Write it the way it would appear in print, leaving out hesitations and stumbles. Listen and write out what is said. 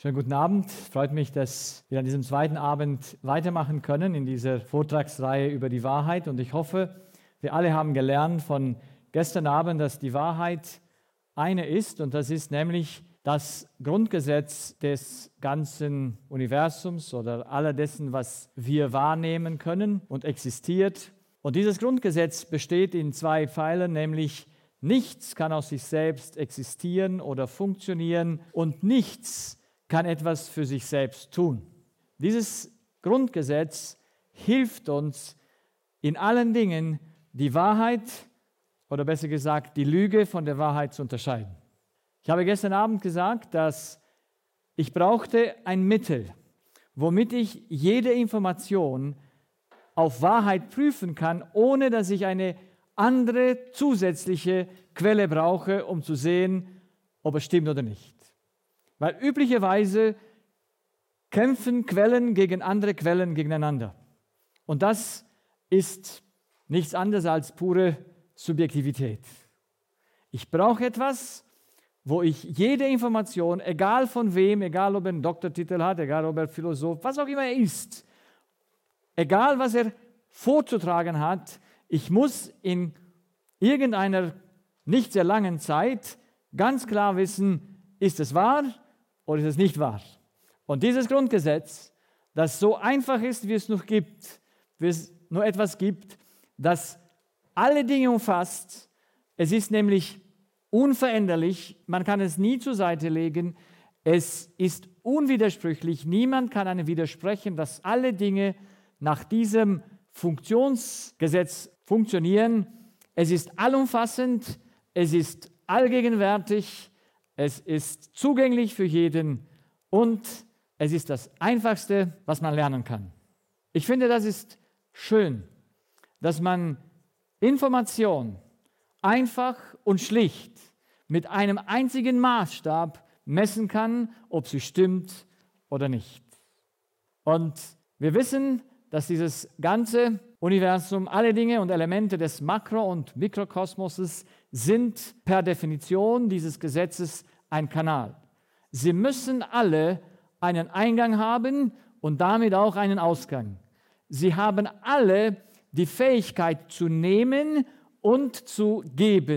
Schönen guten Abend. Freut mich, dass wir an diesem zweiten Abend weitermachen können in dieser Vortragsreihe über die Wahrheit. Und ich hoffe, wir alle haben gelernt von gestern Abend, dass die Wahrheit eine ist. Und das ist nämlich das Grundgesetz des ganzen Universums oder aller dessen, was wir wahrnehmen können und existiert. Und dieses Grundgesetz besteht in zwei Pfeilern, nämlich nichts kann aus sich selbst existieren oder funktionieren und nichts kann etwas für sich selbst tun. Dieses Grundgesetz hilft uns in allen Dingen, die Wahrheit oder besser gesagt die Lüge von der Wahrheit zu unterscheiden. Ich habe gestern Abend gesagt, dass ich brauchte ein Mittel, womit ich jede Information auf Wahrheit prüfen kann, ohne dass ich eine andere zusätzliche Quelle brauche, um zu sehen, ob es stimmt oder nicht. Weil üblicherweise kämpfen Quellen gegen andere Quellen gegeneinander. Und das ist nichts anderes als pure Subjektivität. Ich brauche etwas, wo ich jede Information, egal von wem, egal ob er einen Doktortitel hat, egal ob er Philosoph, was auch immer er ist, egal was er vorzutragen hat, ich muss in irgendeiner nicht sehr langen Zeit ganz klar wissen, ist es wahr oder ist es nicht wahr? Und dieses Grundgesetz, das so einfach ist, wie es nur etwas gibt, das alle Dinge umfasst, es ist nämlich unveränderlich, man kann es nie zur Seite legen, es ist unwidersprüchlich, niemand kann einem widersprechen, dass alle Dinge nach diesem Funktionsgesetz funktionieren. Es ist allumfassend, es ist allgegenwärtig, es ist zugänglich für jeden und es ist das Einfachste, was man lernen kann. Ich finde, das ist schön, dass man Information einfach und schlicht mit einem einzigen Maßstab messen kann, ob sie stimmt oder nicht. Und wir wissen, dass dieses ganze Universum, alle Dinge und Elemente des Makro- und Mikrokosmoses sind per Definition dieses Gesetzes ein Kanal. Sie müssen alle einen Eingang haben und damit auch einen Ausgang. Sie haben alle die Fähigkeit zu nehmen und zu geben.